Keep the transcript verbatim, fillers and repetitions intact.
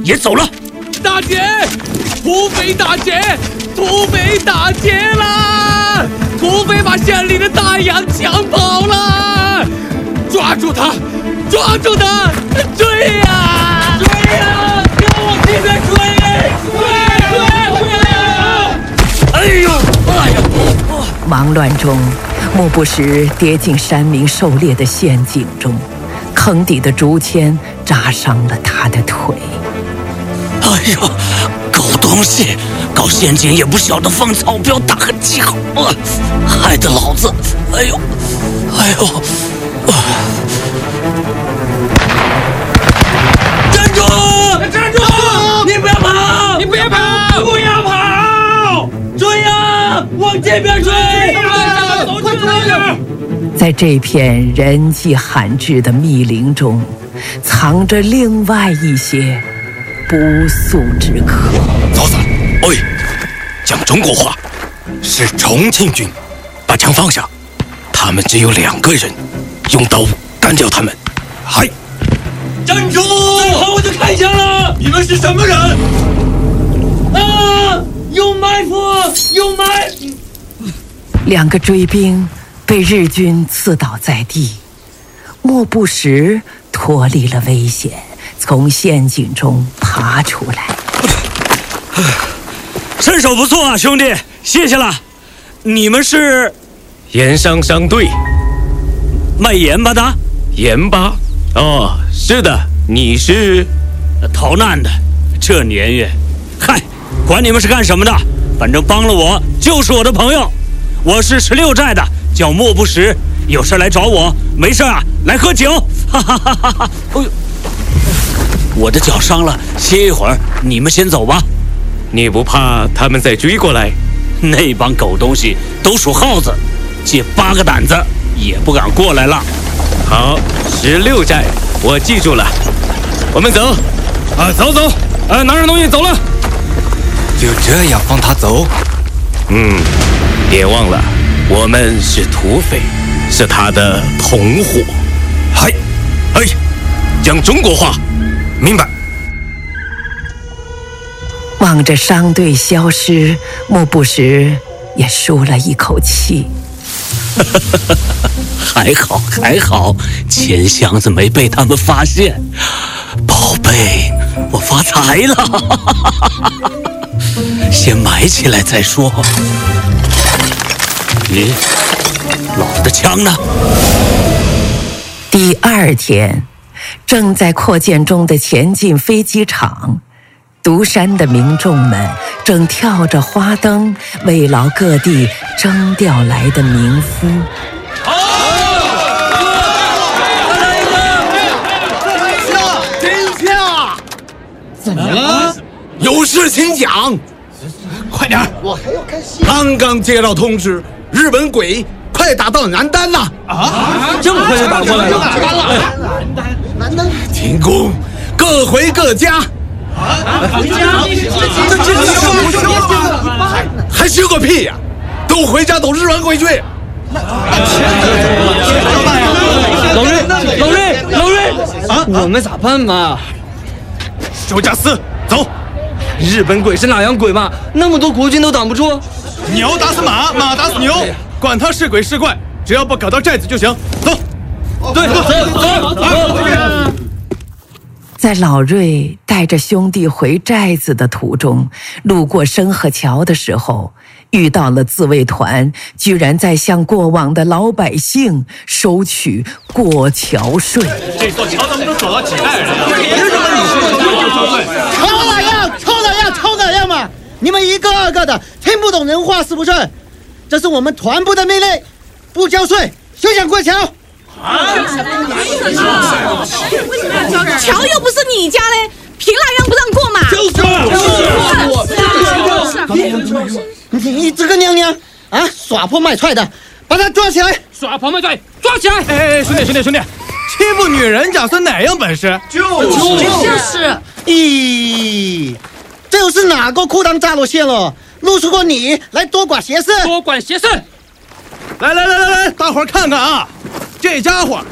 也走了。 大姐，土匪大姐，土匪打劫啦！土匪把县里的大羊抢跑了，抓住他，抓住他，追呀，追呀，跟我这边追，追追追！哎呦，哎呀！ 忙乱中，莫不时跌进山民狩猎的陷阱中，坑底的竹签扎伤了他的腿。 哎呦，狗东西，搞陷阱也不晓得放草标打个记号，啊，害得老子，哎呦，哎呦，啊！站住！站住！你不要跑！你不要跑！不要跑！追呀！往这边追！快追！ 在这片人迹罕至的密林中，藏着另外一些不速之客。 嫂子，喂，讲中国话，是重庆军，把枪放下，他们只有两个人，用刀干掉他们。嗨， 站住！最后我就开枪了！ 你们是什么人？ 啊！有埋伏！有埋！ 两个追兵被日军刺倒在地，莫不时脱离了危险，从陷阱中爬出来。 身手不错啊，兄弟，谢谢了。你们是盐商商队卖盐巴的？ 盐巴？哦，是的。你是逃难的？这年月，嗨，管你们是干什么的，反正帮了我就是我的朋友。我是十六寨的，叫莫不时，有事来找我，没事啊来喝酒。哈哈哈哈哈！哎呦，我的脚伤了，歇一会儿，你们先走吧。 你不怕他们再追过来？ 那帮狗东西都属耗子，借八个胆子也不敢过来了。 好，十六寨，我记住了。我们走。 啊，走走，啊，拿上东西走了。 就这样放他走？嗯，别忘了，我们是土匪，是他的同伙。嗨，哎，讲中国话，明白？ 望着商队消失，莫不时也舒了一口气。 还好还好，钱箱子没被他们发现。宝贝，我发财了。先埋起来再说。咦，老子的枪呢？ 第二天，正在扩建中的前进飞机场，独山的民众们正跳着花灯，慰劳各地征调来的民夫。 怎么了？ 有事请讲。 快点！ 我还要看戏。刚刚接到通知，日本鬼快打到南丹了。 啊！这么快就打过来了？ 南丹了，南丹，南丹。停工，各回各家。 啊！回家？这这这还休个屁呀！都回家走日本鬼去。 老瑞，老瑞，老瑞！啊，我们咋办嘛？ 周家四，走！ 日本鬼是哪样鬼嘛？那么多国军都挡不住。 牛打死马，马打死牛，管他是鬼是怪，只要不搞到寨子就行。走， 对，走走走。 在老瑞带着兄弟回寨子的途中，路过深河桥的时候，遇到了自卫团，居然在向过往的老百姓收取过桥税。 这座桥咱们都走了几代人了， 抽哪样？抽哪样？抽哪样嘛！你们一个个的听不懂人话是不是？这是我们团部的命令，不交税休想过桥。 啊！桥又不是你家嘞，凭哪样不让过嘛？ 就是，你这个娘娘啊，耍泼卖踹的，把他抓起来！ 耍泼卖踹，抓起来！ 哎哎，兄弟兄弟兄弟，欺负女人讲算哪样本事？ 就就是。 咦，这又是哪个裤裆扎落线了？露出过你来多管闲事？ 多管闲事！ 来来来来来，大伙儿看看啊，这家伙